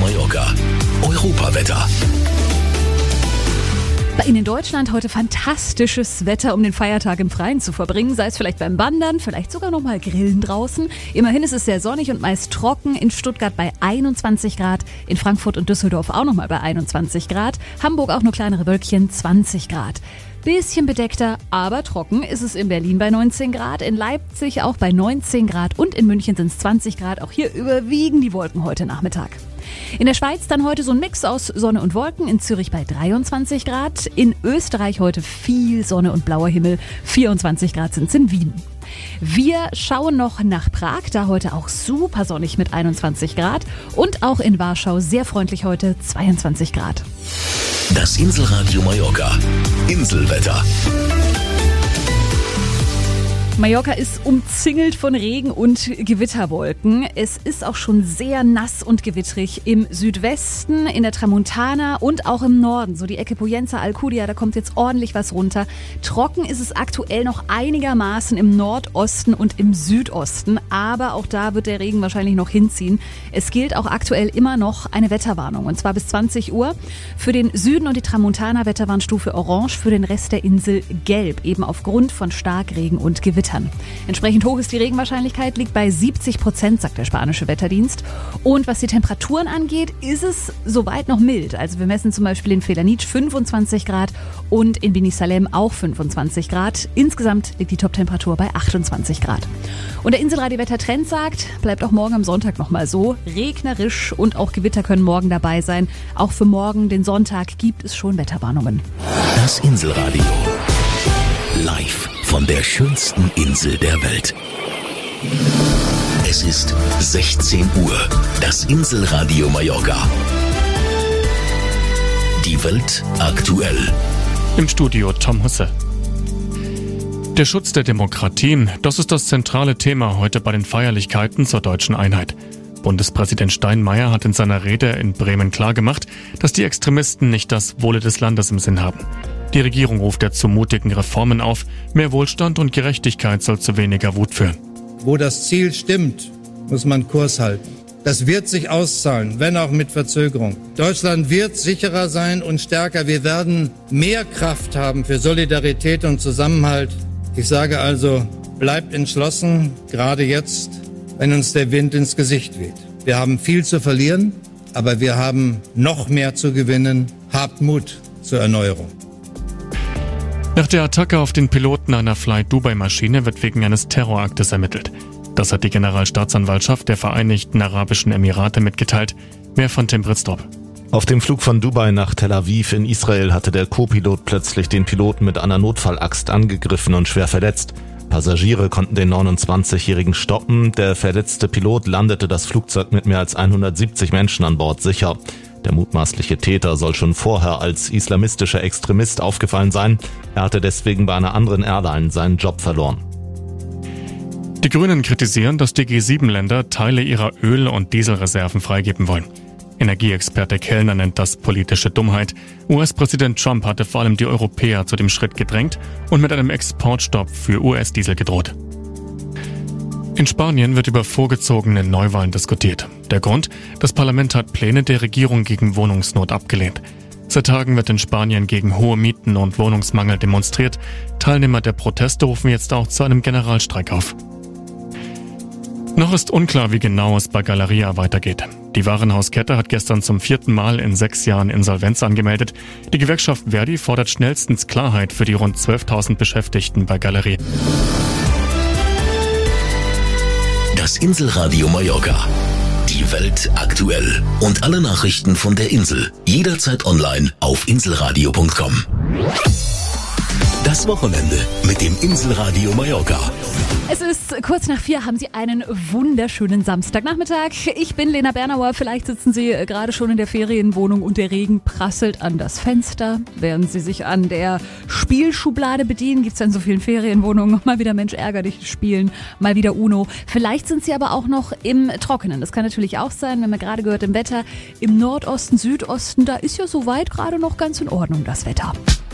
Mallorca. Europawetter. Bei Ihnen in Deutschland heute fantastisches Wetter, um den Feiertag im Freien zu verbringen. Sei es vielleicht beim Wandern, vielleicht sogar noch mal Grillen draußen. Immerhin ist es sehr sonnig und meist trocken. In Stuttgart bei 21 Grad, in Frankfurt und Düsseldorf auch noch mal bei 21 Grad. Hamburg auch nur kleinere Wölkchen, 20 Grad. Bisschen bedeckter, aber trocken ist es in Berlin bei 19 Grad, in Leipzig auch bei 19 Grad und in München sind es 20 Grad. Auch hier überwiegen die Wolken heute Nachmittag. In der Schweiz dann heute so ein Mix aus Sonne und Wolken, in Zürich bei 23 Grad, in Österreich heute viel Sonne und blauer Himmel, 24 Grad sind es in Wien. Wir schauen noch nach Prag, da heute auch super sonnig mit 21 Grad und auch in Warschau sehr freundlich heute 22 Grad. Das Inselradio Mallorca. Inselwetter. Mallorca ist umzingelt von Regen und Gewitterwolken. Es ist auch schon sehr nass und gewittrig im Südwesten, in der Tramontana und auch im Norden. So die Ecke Poyenza, Alcudia, da kommt jetzt ordentlich was runter. Trocken ist es aktuell noch einigermaßen im Nordosten und im Südosten. Aber auch da wird der Regen wahrscheinlich noch hinziehen. Es gilt auch aktuell immer noch eine Wetterwarnung. Und zwar bis 20 Uhr. Für den Süden und die Tramontana Wetterwarnstufe Orange, für den Rest der Insel Gelb. Eben aufgrund von Starkregen und Gewitter. Entsprechend hoch ist die Regenwahrscheinlichkeit, liegt bei 70%, sagt der spanische Wetterdienst. Und was die Temperaturen angeht, ist es soweit noch mild. Also wir messen zum Beispiel in Felanitsch 25 Grad und in Beni Salem auch 25 Grad. Insgesamt liegt die Toptemperatur bei 28 Grad. Und der Inselradio-Wettertrend sagt, bleibt auch morgen am Sonntag nochmal so. Regnerisch und auch Gewitter können morgen dabei sein. Auch für morgen, den Sonntag, gibt es schon Wetterwarnungen. Das Inselradio. Live von der schönsten Insel der Welt. Es ist 16 Uhr. Das Inselradio Mallorca. Die Welt aktuell. Im Studio Tom Husse. Der Schutz der Demokratie, das ist das zentrale Thema heute bei den Feierlichkeiten zur deutschen Einheit. Bundespräsident Steinmeier hat in seiner Rede in Bremen klargemacht, dass die Extremisten nicht das Wohle des Landes im Sinn haben. Die Regierung ruft ja zu mutigen Reformen auf. Mehr Wohlstand und Gerechtigkeit soll zu weniger Wut führen. Wo das Ziel stimmt, muss man Kurs halten. Das wird sich auszahlen, wenn auch mit Verzögerung. Deutschland wird sicherer sein und stärker. Wir werden mehr Kraft haben für Solidarität und Zusammenhalt. Ich sage also, bleibt entschlossen, gerade jetzt, wenn uns der Wind ins Gesicht weht. Wir haben viel zu verlieren, aber wir haben noch mehr zu gewinnen. Habt Mut zur Erneuerung. Nach der Attacke auf den Piloten einer Fly-Dubai-Maschine wird wegen eines Terroraktes ermittelt. Das hat die Generalstaatsanwaltschaft der Vereinigten Arabischen Emirate mitgeteilt. Mehr von Tim Britztrup. Auf dem Flug von Dubai nach Tel Aviv in Israel hatte der Co-Pilot plötzlich den Piloten mit einer Notfallaxt angegriffen und schwer verletzt. Passagiere konnten den 29-Jährigen stoppen. Der verletzte Pilot landete das Flugzeug mit mehr als 170 Menschen an Bord sicher. Der mutmaßliche Täter soll schon vorher als islamistischer Extremist aufgefallen sein. Er hatte deswegen bei einer anderen Airline seinen Job verloren. Die Grünen kritisieren, dass die G7-Länder Teile ihrer Öl- und Dieselreserven freigeben wollen. Energieexperte Kellner nennt das politische Dummheit. US-Präsident Trump hatte vor allem die Europäer zu dem Schritt gedrängt und mit einem Exportstopp für US-Diesel gedroht. In Spanien wird über vorgezogene Neuwahlen diskutiert. Der Grund? Das Parlament hat Pläne der Regierung gegen Wohnungsnot abgelehnt. Seit Tagen wird in Spanien gegen hohe Mieten und Wohnungsmangel demonstriert. Teilnehmer der Proteste rufen jetzt auch zu einem Generalstreik auf. Noch ist unklar, wie genau es bei Galeria weitergeht. Die Warenhauskette hat gestern zum 4. Mal in 6 Jahren Insolvenz angemeldet. Die Gewerkschaft Verdi fordert schnellstens Klarheit für die rund 12.000 Beschäftigten bei Galeria. Das Inselradio Mallorca. Die Welt aktuell. Und alle Nachrichten von der Insel. Jederzeit online auf inselradio.com. Das Wochenende mit dem Inselradio Mallorca. Es ist kurz nach 4, haben Sie einen wunderschönen Samstagnachmittag. Ich bin Lena Bernauer. Vielleicht sitzen Sie gerade schon in der Ferienwohnung und der Regen prasselt an das Fenster. Während Sie sich an der Spielschublade bedienen, gibt es ja in so vielen Ferienwohnungen mal wieder Mensch, ärger dich spielen, mal wieder Uno. Vielleicht sind Sie aber auch noch im Trockenen. Das kann natürlich auch sein, wenn man gerade gehört im Wetter. Im Nordosten, Südosten, da ist ja soweit gerade noch ganz in Ordnung das Wetter.